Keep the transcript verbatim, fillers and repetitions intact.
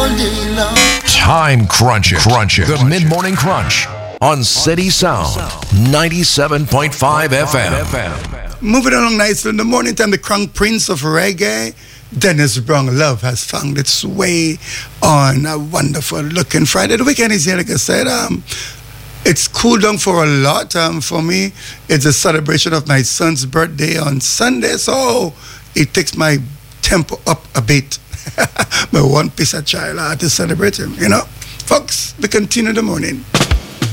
all day long. Time crunching. Crunching. The mid-morning crunch on City Sound ninety-seven point five F M. Moving along nicely in the morning time, the crown prince of reggae, Dennis Brown, Love has found its way on a wonderful looking Friday. The weekend is here, like I said. Um, it's cooled down for a lot. Um, for me, it's a celebration of my son's birthday on Sunday, so it takes my tempo up a bit. My one piece of child, I had to celebrate him, you know. Folks, we continue the morning.